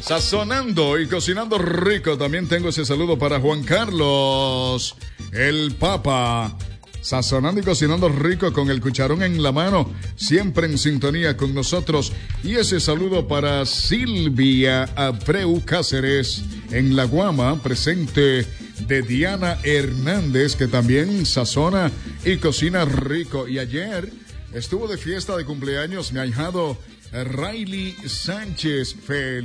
Sazonando y cocinando rico. También tengo ese saludo para Juan Carlos, el Papa. Sazonando y cocinando rico con el cucharón en la mano, siempre en sintonía con nosotros. Y ese saludo para Silvia Abreu Cáceres en La Guama, presente de Diana Hernández, que también sazona y cocina rico. Y ayer estuvo de fiesta de cumpleaños mi ahijado Riley Sánchez.